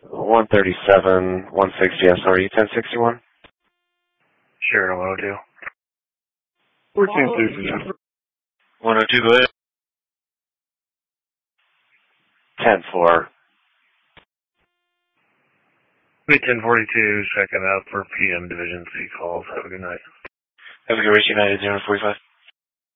137, 160 SRE 1061. Sure, 102. 14 102, go ahead. 10-4. 1042, checking out for PM Division C calls. Have a good night. Have a good race, United 045.